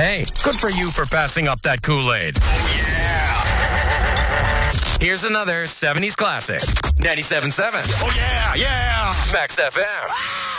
Hey, good for you for passing up that Kool-Aid. Yeah. Here's another 70s classic. 97.7. Oh, yeah, yeah. Max FM.